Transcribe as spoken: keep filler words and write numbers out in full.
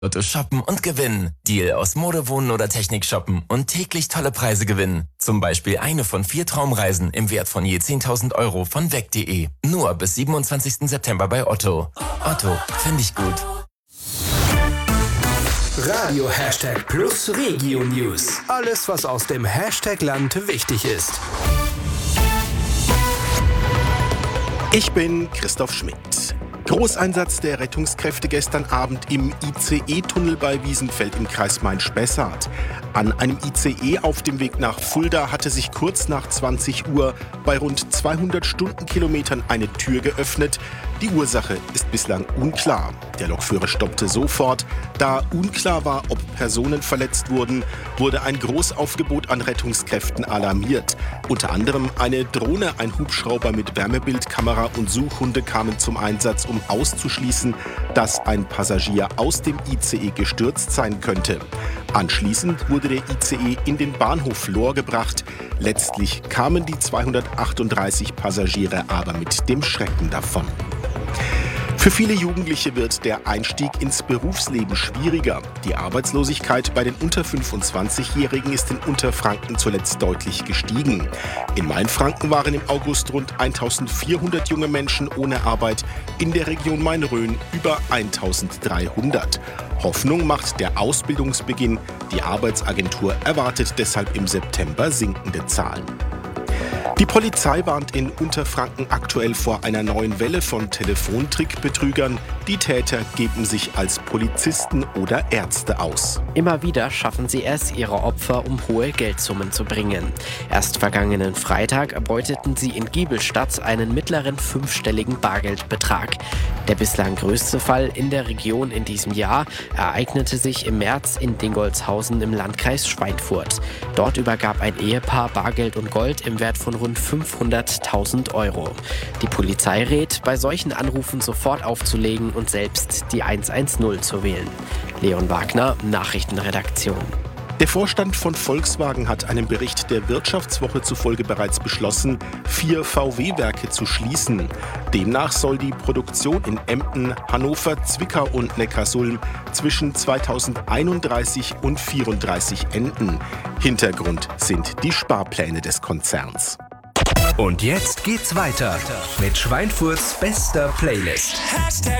Lotto shoppen und gewinnen. Deal aus Mode, Wohnen oder Technik shoppen und täglich tolle Preise gewinnen. Zum Beispiel eine von vier Traumreisen im Wert von je zehntausend Euro von weg punkt de. Nur bis siebenundzwanzigsten September bei Otto. Otto, finde ich gut. Radio Hashtag Plus Regio News. Alles, was aus dem Hashtag-Land wichtig ist. Ich bin Christoph Schmidt. Großeinsatz der Rettungskräfte gestern Abend im I C E-Tunnel bei Wiesenfeld im Kreis Main-Spessart. An einem I C E auf dem Weg nach Fulda hatte sich kurz nach zwanzig Uhr bei rund zweihundert Stundenkilometern eine Tür geöffnet. Die Ursache ist bislang unklar. Der Lokführer stoppte sofort. Da unklar war, ob Personen verletzt wurden, wurde ein Großaufgebot an Rettungskräften alarmiert. Unter anderem eine Drohne, ein Hubschrauber mit Wärmebildkamera und Suchhunde kamen zum Einsatz, um auszuschließen, dass ein Passagier aus dem I C E gestürzt sein könnte. Anschließend wurde der I C E in den Bahnhof Lohr gebracht. Letztlich kamen die zweihundertachtunddreißig Passagiere aber mit dem Schrecken davon. Für viele Jugendliche wird der Einstieg ins Berufsleben schwieriger. Die Arbeitslosigkeit bei den unter fünfundzwanzigjährigen ist in Unterfranken zuletzt deutlich gestiegen. In Mainfranken waren im August rund eintausendvierhundert junge Menschen ohne Arbeit, in der Region Main-Rhön über eintausenddreihundert. Hoffnung macht der Ausbildungsbeginn. Die Arbeitsagentur erwartet deshalb im September sinkende Zahlen. Die Polizei warnt in Unterfranken aktuell vor einer neuen Welle von Telefontrickbetrügern. Die Täter geben sich als Polizisten oder Ärzte aus. Immer wieder schaffen sie es, ihre Opfer um hohe Geldsummen zu bringen. Erst vergangenen Freitag erbeuteten sie in Giebelstadt einen mittleren fünfstelligen Bargeldbetrag. Der bislang größte Fall in der Region in diesem Jahr ereignete sich im März in Dingolfshausen im Landkreis Schweinfurt. Dort übergab ein Ehepaar Bargeld und Gold im Wert von rund fünfhunderttausend Euro. Die Polizei rät, bei solchen Anrufen sofort aufzulegen und selbst die hundertzehn zu wählen. Leon Wagner, Nachrichtenredaktion. Der Vorstand von Volkswagen hat einem Bericht der Wirtschaftswoche zufolge bereits beschlossen, vier V W-Werke zu schließen. Demnach soll die Produktion in Emden, Hannover, Zwickau und Neckarsulm zwischen zweitausendeinunddreißig und vierunddreißig enden. Hintergrund sind die Sparpläne des Konzerns. Und jetzt geht's weiter mit Schweinfurts bester Playlist.